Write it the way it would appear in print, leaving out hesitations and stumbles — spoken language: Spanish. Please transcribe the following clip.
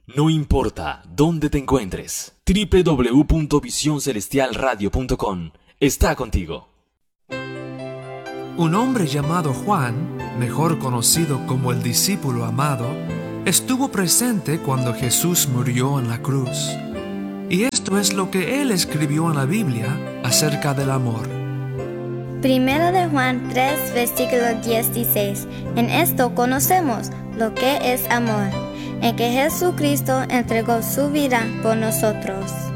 No importa dónde te encuentres, www.visioncelestialradio.com está contigo. Un hombre llamado Juan, mejor conocido como el discípulo amado, estuvo presente cuando Jesús murió en la cruz. Y esto es lo que él escribió en la Biblia acerca del amor. Primero de Juan 3, versículo 16. En esto conocemos lo que es amor, en que Jesucristo entregó su vida por nosotros.